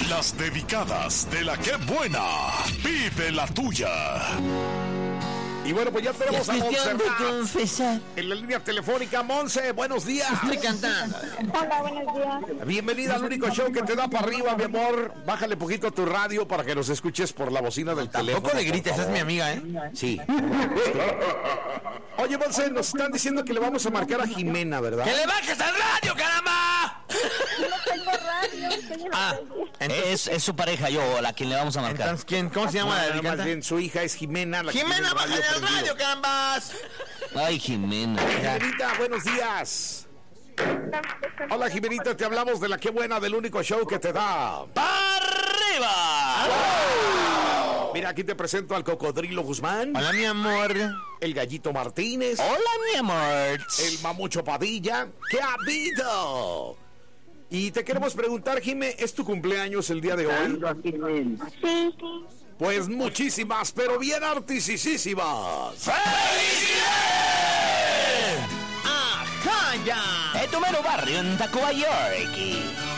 Las dedicadas de la que buena. Pide la tuya. Y bueno, pues ya tenemos a Montserrat confesar en la línea telefónica. Monse, buenos días. Estoy cantando. Hola, buenos días. Bienvenida al único show que te da para arriba, mi amor. Bájale poquito tu radio para que nos escuches por la bocina del teléfono. Tampoco le grites, es mi amiga, ¿eh? Sí. Oye, Monse, nos están diciendo que le vamos a marcar a Jimena, ¿verdad? ¡Que le bajes al radio, caramba! No tengo radio, Es su pareja, yo, la quien le vamos a marcar. Entonces, ¿quién? ¿Cómo se llama la Más dedicante? bien, su hija es Jimena. La que ¡Jimena, tiene el bájale al prendido. radio, carambas! Ay, Jimena. Jimenita, buenos días. Hola, Jimenita, te hablamos de la que buena del único show que te da. ¡Arriba! Mira, aquí te presento al Cocodrilo Guzmán, Hola, mi amor. el Gallito Martínez, Hola, mi amor. el Mamucho Padilla. ¿Qué ha habido? Y te queremos preguntar, Jime, ¿es tu cumpleaños el día de hoy? Sí. Pues muchísimas, pero bien artisísimas. ¡Felicidades! ¡Ajá, ya! Es tu mero barrio en Tacubaya, York.